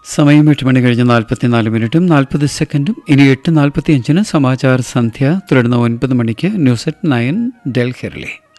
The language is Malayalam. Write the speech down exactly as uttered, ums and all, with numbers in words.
സമയം എട്ട് മണി കഴിഞ്ഞ് നാൽപ്പത്തിനാല് മിനിറ്റും നാൽപ്പത് സെക്കൻഡും. ഇനി എട്ട് നാൽപ്പത്തി അഞ്ചിന് സമാചാർ സന്ധ്യ, തുടർന്ന് ഒൻപത് മണിക്ക് ന്യൂസ് അറ്റ് നയൻ ഡൽഹിയിലെ